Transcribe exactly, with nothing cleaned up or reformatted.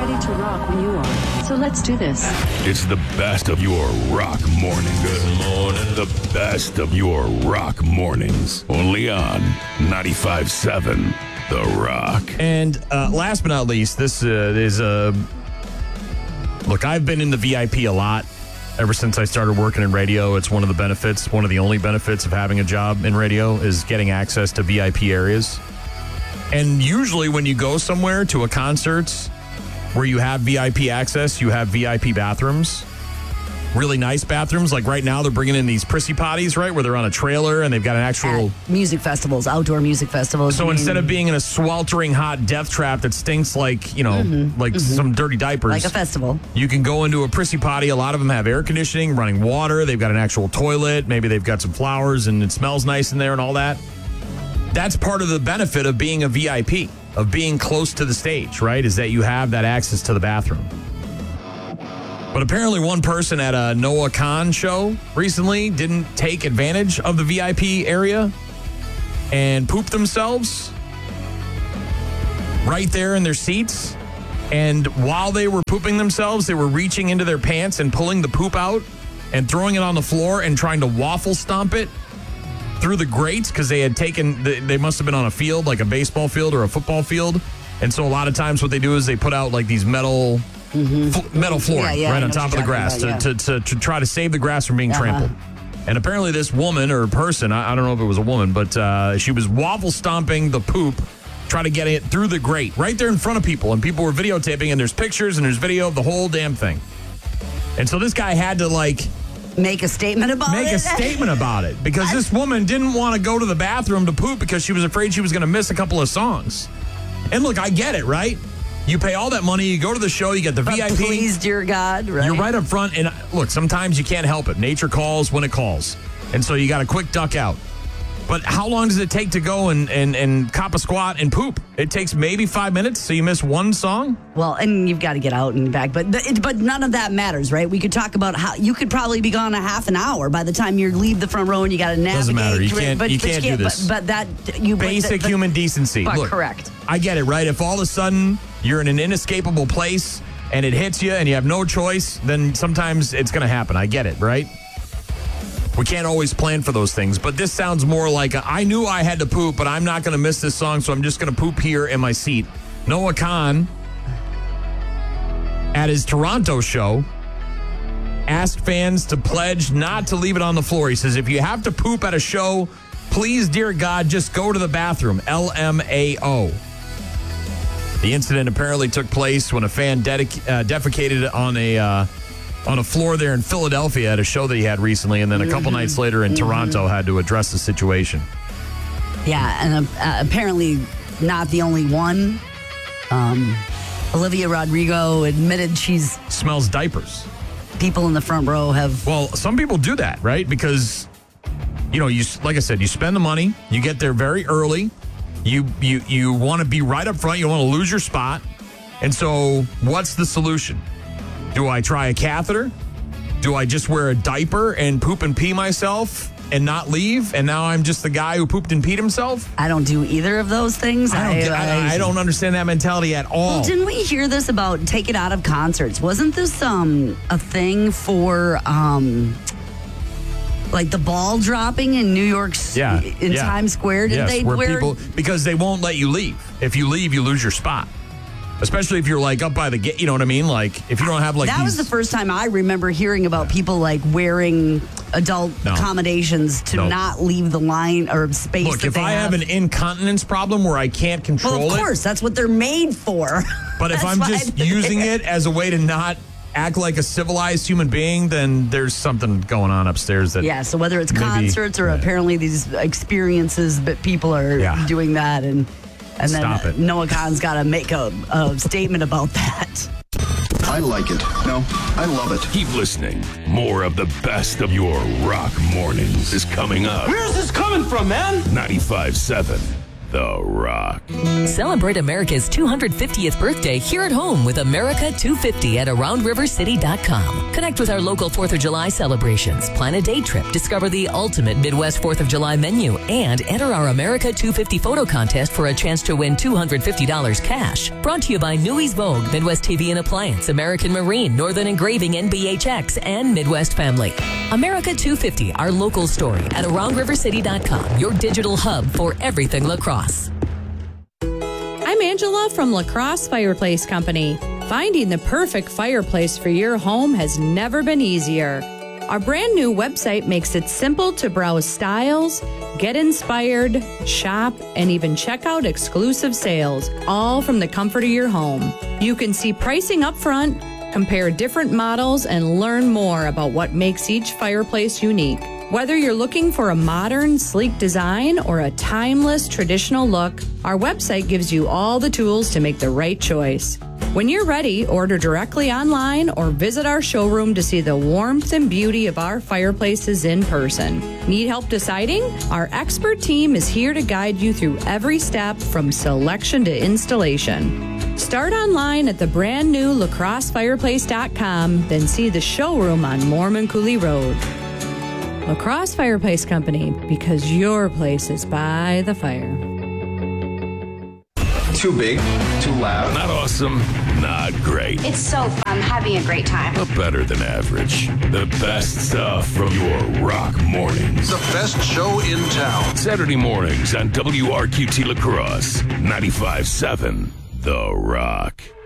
ready to rock when you are. So let's do this. It's the best of your rock mornings. Good morning. The best of your rock mornings. Only on ninety-five point seven The Rock. And uh, last but not least, this uh, is a... Uh, look, I've been in the V I P a lot ever since I started working in radio. It's one of the benefits, one of the only benefits of having a job in radio is getting access to V I P areas. And usually when you go somewhere to a concert where you have V I P access, you have V I P bathrooms. Really nice bathrooms. Like right now, they're bringing in these prissy potties, right? Where they're on a trailer and they've got an actual... At music festivals, outdoor music festivals. So instead of being in a sweltering hot death trap that stinks like, you know, mm-hmm, like mm-hmm. some dirty diapers. Like a festival. You can go into a prissy potty. A lot of them have air conditioning, running water. They've got an actual toilet. Maybe they've got some flowers and it smells nice in there and all that. That's part of the benefit of being a V I P, of being close to the stage, right? Is that you have that access to the bathroom. But apparently one person at a Noah Khan show recently didn't take advantage of the V I P area and pooped themselves right there in their seats. And while they were pooping themselves, they were reaching into their pants and pulling the poop out and throwing it on the floor and trying to waffle stomp it through the grates because they had taken, they must have been on a field, like a baseball field or a football field. And so a lot of times what they do is they put out like these metal... Mm-hmm. F- metal flooring yeah, yeah, right on top of the grass about, yeah. to, to, to try to save the grass from being uh-huh. trampled. And apparently this woman or person, I, I don't know if it was a woman, but uh, she was waffle stomping the poop, trying to get it through the grate right there in front of people. And people were videotaping and there's pictures and there's video of the whole damn thing. And so this guy had to like... Make a statement about make it? Make a statement about it. Because this woman didn't want to go to the bathroom to poop because she was afraid she was going to miss a couple of songs. And look, I get it, right? You pay all that money, you go to the show, you get the but V I P. Please, dear God, right? You're right up front, and look, sometimes you can't help it. Nature calls when it calls. And so you got a quick duck out. But how long does it take to go and, and, and cop a squat and poop? It takes maybe five minutes, so you miss one song? Well, and you've got to get out and back. But it, but none of that matters, right? We could talk about how you could probably be gone a half an hour by the time you leave the front row and you got to navigate. Doesn't matter. You can't, but, you but can't, you can't do this. But, but that... you Basic but, human decency. But Look, correct. I get it, right? If all of a sudden you're in an inescapable place and it hits you and you have no choice, then sometimes it's going to happen. I get it, right? We can't always plan for those things, but this sounds more like a, I knew I had to poop, but I'm not going to miss this song, so I'm just going to poop here in my seat. Noah Khan, at his Toronto show, asked fans to pledge not to leave it on the floor. He says, if you have to poop at a show, please, dear God, just go to the bathroom. L M A O. The incident apparently took place when a fan dedic- uh, defecated on a uh, on a floor there in Philadelphia at a show that he had recently, and then a couple mm-hmm. nights later in mm-hmm. Toronto had to address the situation. Yeah, and uh, apparently not the only one. Um, Olivia Rodrigo admitted she's... Smells diapers. People in the front row have... Well, some people do that, right? Because, you know, you like I said, you spend the money, you get there very early, you you you want to be right up front, you don't want to lose your spot, and so what's the solution? Do I try a catheter? Do I just wear a diaper and poop and pee myself and not leave? And now I'm just the guy who pooped and peed himself? I don't do either of those things. I don't, I, I, I don't understand that mentality at all. Well, didn't we hear this about take it out of concerts? Wasn't this um, a thing for... Um, like the ball dropping in New York, yeah, in yeah. Times Square? Did yes, they where wear... people, because they won't let you leave. If you leave, you lose your spot. Especially if you're like up by the gate, you know what I mean? Like if you don't have like that these... was the first time I remember hearing about yeah. people like wearing adult no. accommodations to no. not leave the line or space. Look, that if they I have. have an incontinence problem where I can't control it, well, of course, it, that's what they're made for. But if I'm just using it as a way to not act like a civilized human being, then there's something going on upstairs that yeah. So whether it's maybe, concerts or yeah. apparently these experiences, but people are yeah. doing that and. And then Stop it. Noah Khan's got to make a, a statement about that. I like it. No, I love it. Keep listening. More of the best of your rock mornings is coming up. Where's this coming from, man? ninety-five point seven The Rock. Celebrate America's two hundred fiftieth birthday here at home with America two fifty at around river city dot com. Connect with our local fourth of July celebrations, plan a day trip, discover the ultimate Midwest fourth of July menu, and enter our America two fifty photo contest for a chance to win two hundred fifty dollars cash. Brought to you by Newy's Vogue, Midwest T V and Appliance, American Marine, Northern Engraving, N B H X, and Midwest Family. America two fifty, our local story at around river city dot com, your digital hub for everything lacrosse. I'm Angela from Lacrosse Fireplace Company. Finding the perfect fireplace for your home has never been easier. Our brand new website makes it simple to browse styles, get inspired, shop, and even check out exclusive sales, all from the comfort of your home. You can see pricing up front, compare different models, and learn more about what makes each fireplace unique. Whether you're looking for a modern, sleek design or a timeless, traditional look, our website gives you all the tools to make the right choice. When you're ready, order directly online or visit our showroom to see the warmth and beauty of our fireplaces in person. Need help deciding? Our expert team is here to guide you through every step from selection to installation. Start online at the brand new lacrosse fireplace dot com, then see the showroom on Mormon Cooley Road. Lacrosse Fireplace Company, because your place is by the fire. Too big, too loud. Not awesome, not great, It's so fun, having a great time. but better than average. The best stuff from your rock mornings. The best show in town. Saturday mornings on W R Q T Lacrosse, ninety-five point seven The Rock.